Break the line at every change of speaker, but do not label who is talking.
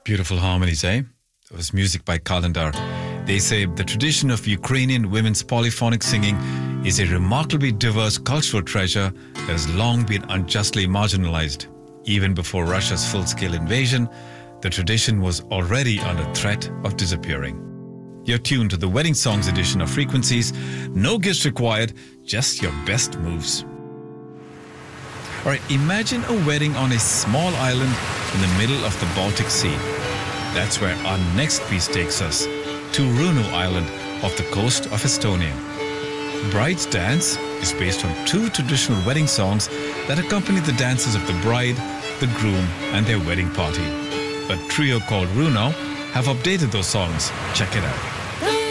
Beautiful harmonies, eh? It was music by Kalendar. They say the tradition of Ukrainian women's polyphonic singing is a remarkably diverse cultural treasure that has long been unjustly marginalized. Even before Russia's full-scale invasion, the tradition was already under threat of disappearing. You're tuned to the Wedding Songs edition of Frequencies. No gifts required, just your best moves. All right, imagine a wedding on a small island in the middle of the Baltic Sea. That's where our next piece takes us, to Runo Island off the coast of Estonia. Bride's Dance is based on two traditional wedding songs that accompany the dances of the bride, the groom, and their wedding party. A trio called Runo have updated those songs. Check it out.